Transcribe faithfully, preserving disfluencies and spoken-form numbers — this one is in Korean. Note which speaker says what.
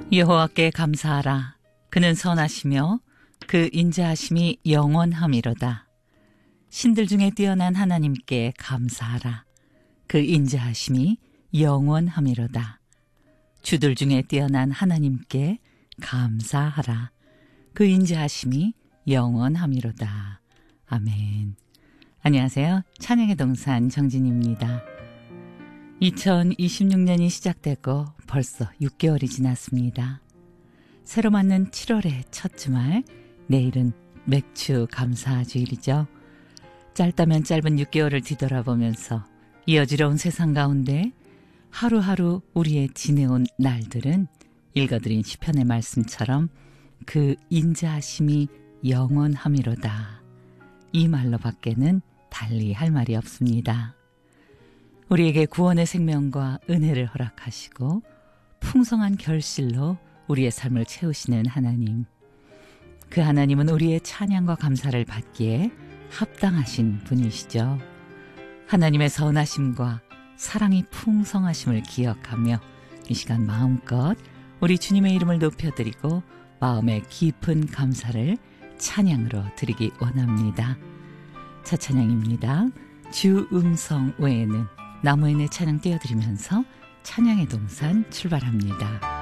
Speaker 1: 여호와께 감사하라. 그는 선하시며 그 인자하심이 영원함이로다. 신들 중에 뛰어난 하나님께 감사하라. 그 인자하심이 영원함이로다. 주들 중에 뛰어난 하나님께 감사하라. 그 인자하심이 영원함이로다. 아멘. 안녕하세요. 찬양의 동산 정진입니다. 이천이십육 년이 시작되고 벌써 육 개월이 지났습니다. 새로 맞는 칠월의 첫 주말, 내일은 맥주 감사 주일이죠. 짧다면 짧은 육 개월을 뒤돌아보면서 이 어지러운 세상 가운데 하루하루 우리의 지내온 날들은 읽어드린 시편의 말씀처럼 그 인자하심이 영원함이로다. 이 말로 밖에는 달리 할 말이 없습니다. 우리에게 구원의 생명과 은혜를 허락하시고 풍성한 결실로 우리의 삶을 채우시는 하나님. 그 하나님은 우리의 찬양과 감사를 받기에 합당하신 분이시죠. 하나님의 선하심과 사랑이 풍성하심을 기억하며 이 시간 마음껏 우리 주님의 이름을 높여드리고 마음의 깊은 감사를 찬양으로 드리기 원합니다. 첫 찬양입니다. 주 음성 외에는 나무의 내 찬양 띄워드리면서 찬양의 동산 출발합니다.